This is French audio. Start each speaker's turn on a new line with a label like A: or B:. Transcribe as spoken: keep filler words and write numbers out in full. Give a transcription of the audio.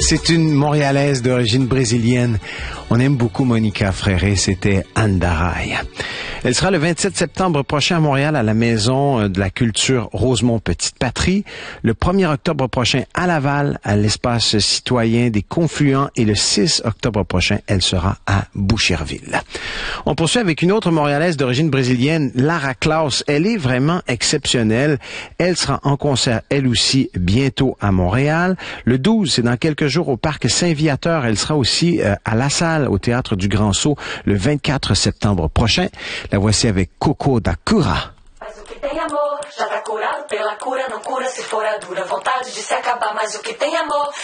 A: C'est une Montréalaise d'origine brésilienne. On aime beaucoup Monica Fréré, c'était Andaray. Elle sera le vingt-sept septembre prochain à Montréal à la Maison de la Culture Rosemont Petite Patrie, le premier octobre prochain à Laval à l'espace citoyen des Confluents et le six octobre prochain, elle sera à Boucherville. On poursuit avec une autre Montréalaise d'origine brésilienne, Lara Klaus. Elle est vraiment exceptionnelle. Elle sera en concert, elle aussi, bientôt à Montréal. Le douze, c'est dans quelques jours au Parc Saint-Viateur. Elle sera aussi euh, à La Salle, au Théâtre du Grand Saut, le vingt-quatre septembre prochain. La voici avec Coco da Cura.
B: Mas o que tem amor, já tá curado pela cura, não cura se for a dura vontade de se acabar. Mas o que tem amor,